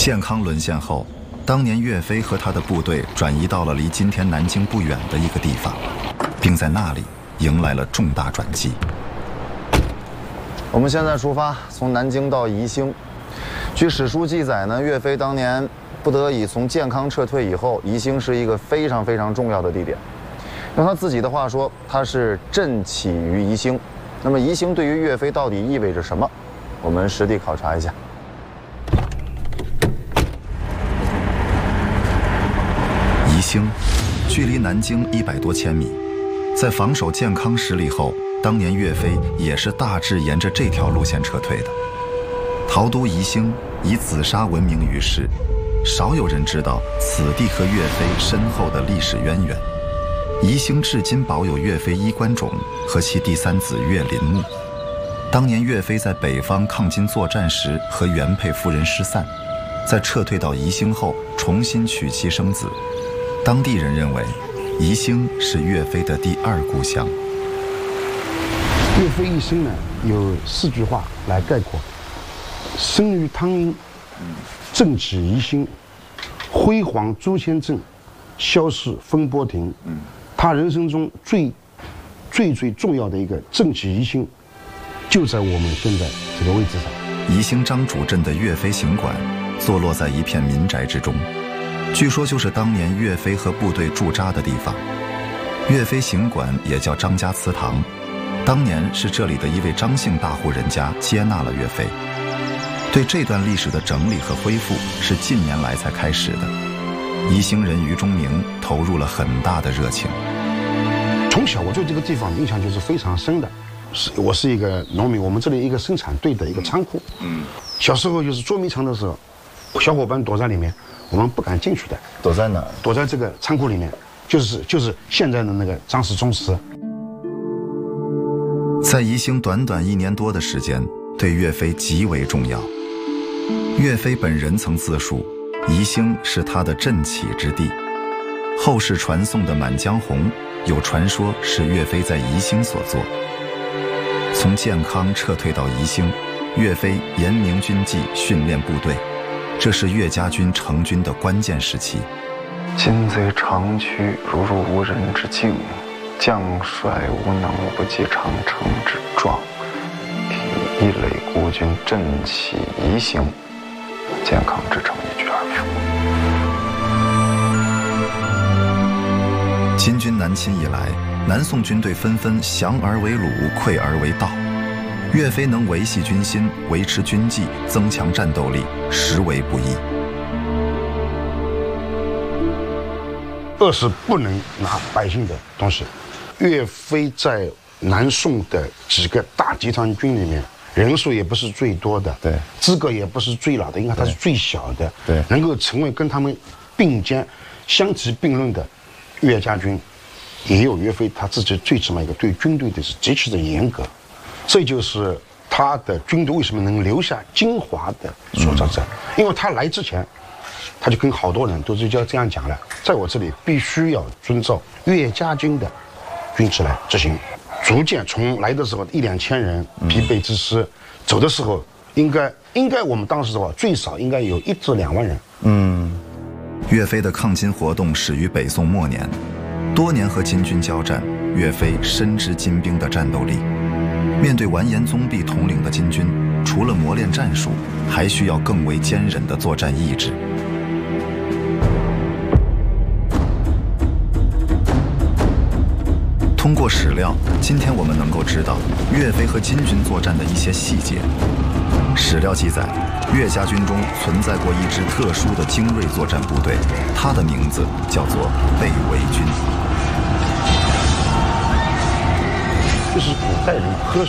建康沦陷后，当年岳飞和他的部队转移到了离今天南京不远的一个地方，并在那里迎来了重大转机。 我们现在出发，从南京到宜兴。据史书记载呢，岳飞当年不得已从建康撤退以后，宜兴是一个非常非常重要的地点。用他自己的话说，他是振起于宜兴。那么宜兴对于岳飞到底意味着什么？我们实地考察一下。 宜兴距离南京100多千米，在防守建康失利后，当年岳飞也是大致沿着这条路线撤退的。陶都宜兴以紫砂闻名于世，少有人知道此地和岳飞深厚的历史渊源。宜兴至今保有岳飞衣冠冢和其第3子岳林墓。当年岳飞在北方抗金作战时和原配夫人失散，在撤退到宜兴后重新娶妻生子。当地人认为，宜兴是岳飞的第2故乡。 岳飞一生呢，有4句话来概括：生于汤阴，振起宜兴，辉煌朱仙镇，消逝风波亭。他人生中最重要的一个振起宜兴，就在我们现在这个位置上。 宜兴张主镇的岳飞行馆坐落在一片民宅之中，据说就是当年岳飞和部队驻扎的地方。岳飞行馆也叫张家祠堂，当年是这里的一位张姓大户人家接纳了岳飞。对这段历史的整理和恢复是近年来才开始的，宜兴人于忠明投入了很大的热情。 从小我对这个地方印象就是非常深的，我是一个农民，我们这里一个生产队的一个仓库。小时候就是捉迷藏的时候，小伙伴躲在里面，我们不敢进去的。 躲在哪儿？ 躲在这个仓库里面，就是现在的那个张氏宗祠。 在宜兴短短1年多的时间，对岳飞极为重要。岳飞本人曾自述，宜兴是他的振起之地。后世传颂的《满江红》有传说是岳飞在宜兴所作。从建康撤退到宜兴，岳飞严明军纪，训练部队，这是岳家军成军的关键时期。 今贼长驱，如入无人之境，将帅无能，不及长城之状。以一垒孤军振起宜兴，建康之城一举而复。 金军南侵以来，南宋军队纷纷降而为虏，溃而为盗。岳飞能维系军心，维持军纪，增强战斗力，实为不易。 饿是不能拿百姓的东西。岳飞在南宋的几个大集团军里面，人数也不是最多的， 对， 资格也不是最老的，应该他是最小的， 对， 能够成为跟他们并肩相提并论的岳家军，也有岳飞他自己最起码一个对军队的是极其的严格，这就是他的军队为什么能留下精华的所在在，因为他来之前，他就跟好多人都是就这样讲了，在我这里必须要遵照岳家军的军制来执行。逐渐从来的时候1、2千人疲惫之师，走的时候应该我们当时的话最少应该有1至2万人。 岳飞的抗金活动始于北宋末年，多年和金军交战，岳飞深知金兵的战斗力。面对完颜宗弼统领的金军，除了磨练战术，还需要更为坚韧的作战意志。通过史料，今天我们能够知道岳飞和金军作战的一些细节。史料记载，岳家军中存在过一支特殊的精锐作战部队，它的名字叫做北魏军。 就是古代人科